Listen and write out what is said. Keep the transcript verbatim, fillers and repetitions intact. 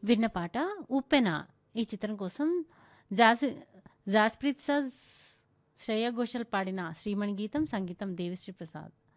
విన్న పాట 'ఉప్పెన' ఈ చిత్రం కోసం జాసి జాస్ప్రీత్ సజ్, శ్రేయ ఘోషల్ పాడిన శ్రీమణి గీతం, సంగీతం దేవిశ్రీ ప్రసాద్.